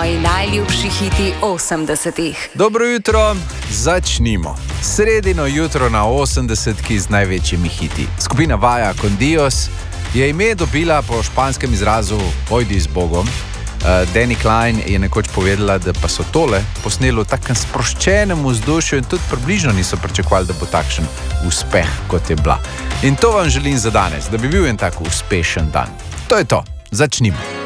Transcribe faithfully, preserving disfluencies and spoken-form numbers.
Tvoji najljubši hiti osemdesetih. Dobro jutro, začnimo. Sredino jutro na osemdesetki z največjimi hiti. Skupina Vaja con Dios je ime dobila po španskem izrazu pojdi z Bogom. Danny Klein je nekoč povedala, da pa so tole posneli v takem sproščenem vzdušju in tudi približno niso pričakovali, da bo takšen uspeh, kot je bila. In to vam želim za danes, da bi bil en tak uspešen dan. To je to. Začnimo.